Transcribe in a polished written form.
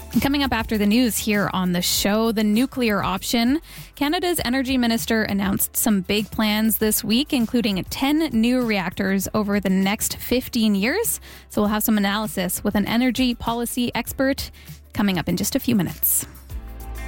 Coming up after the news here on the show, the nuclear option. Canada's energy minister announced some big plans this week, including 10 new reactors over the next 15 years. So we'll have some analysis with an energy policy expert coming up in just a few minutes.